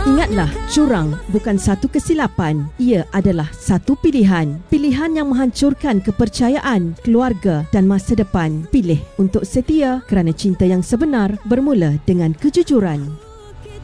Ingatlah, curang bukan satu kesilapan. Ia adalah satu pilihan. Pilihan yang menghancurkan kepercayaan, keluarga dan masa depan. Pilih untuk setia kerana cinta yang sebenar bermula dengan kejujuran.